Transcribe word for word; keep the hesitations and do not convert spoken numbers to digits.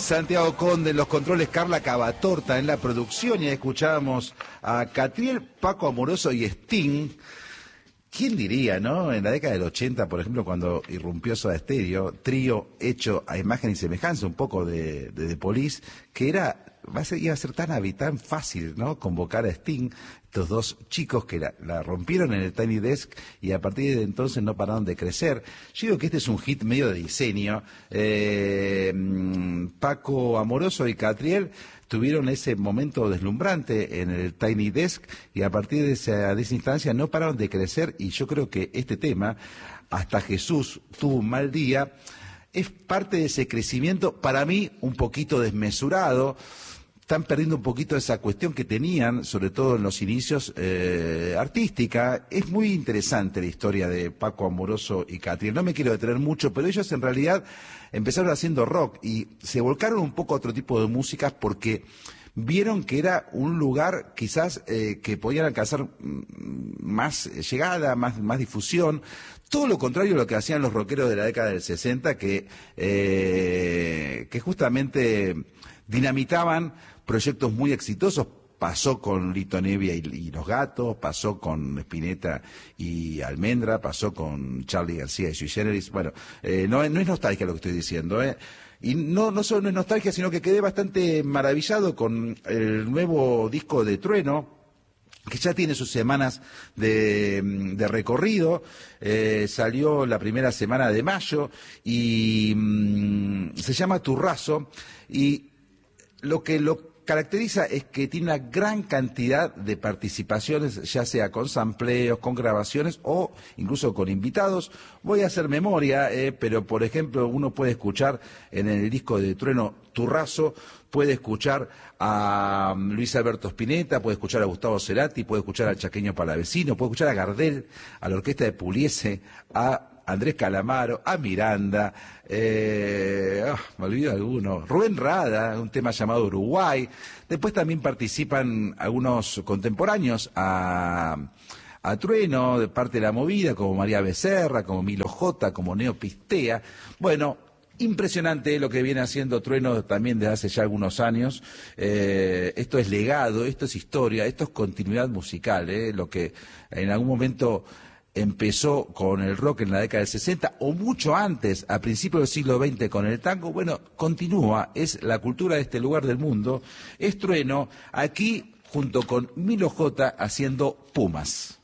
Santiago Conde en los controles, Carla Cavatorta en la producción, y escuchábamos a Catriel, Paco Amoroso y Sting. ¿Quién diría, no? En la década del ochenta, por ejemplo, cuando irrumpió Soda Stereo, trío hecho a imagen y semejanza, un poco de, de The Police, que era, va a ser, iba a ser tan, tan fácil, ¿no? Convocar a Sting, estos dos chicos que la, la rompieron en el Tiny Desk y a partir de entonces no pararon de crecer. Yo digo que este es un hit medio de diseño. Eh, Paco Amoroso y Catriel tuvieron ese momento deslumbrante en el Tiny Desk y a partir de esa, de esa instancia no pararon de crecer, y yo creo que este tema, Hasta Jesús tuvo un mal día, es parte de ese crecimiento, para mí un poquito desmesurado. Están perdiendo un poquito esa cuestión que tenían, sobre todo en los inicios, eh, artística. Es muy interesante la historia de Paco Amoroso y Catriel. No me quiero detener mucho, pero ellos en realidad empezaron haciendo rock y se volcaron un poco a otro tipo de músicas porque vieron que era un lugar quizás eh, que podían alcanzar más llegada, más, más difusión. Todo lo contrario a lo que hacían los rockeros de la década del sesenta, que, eh, que justamente dinamitaban proyectos muy exitosos. Pasó con Lito Nevia y, y Los Gatos, pasó con Spinetta y Almendra, pasó con Charly García y Sui Generis. Bueno, eh, no, no es nostalgia lo que estoy diciendo, ¿eh? Y no, no solo no es nostalgia, sino que quedé bastante maravillado con el nuevo disco de Trueno, que ya tiene sus semanas de, de recorrido. Eh, salió la primera semana de mayo y mmm, se llama Turrazo, y lo que lo caracteriza es que tiene una gran cantidad de participaciones, ya sea con sampleos, con grabaciones o incluso con invitados. Voy a hacer memoria, eh, pero por ejemplo uno puede escuchar en el disco de Trueno Turrazo, puede escuchar a Luis Alberto Spinetta, puede escuchar a Gustavo Cerati, puede escuchar al Chaqueño Palavecino, puede escuchar a Gardel, a la orquesta de Pugliese, a Andrés Calamaro, a Miranda, eh, oh, me olvido de alguno, Rubén Rada, un tema llamado Uruguay. Después también participan algunos contemporáneos a, a Trueno, de parte de la movida, como María Becerra, como Milo J, como Neo Pistea. Bueno, impresionante lo que viene haciendo Trueno también desde hace ya algunos años. Eh, esto es legado, esto es historia, esto es continuidad musical, eh, lo que en algún momento empezó con el rock en la década del sesenta, o mucho antes, a principios del siglo veinte, con el tango. Bueno, continúa, es la cultura de este lugar del mundo, es Trueno, aquí junto con Milo J haciendo Pumas.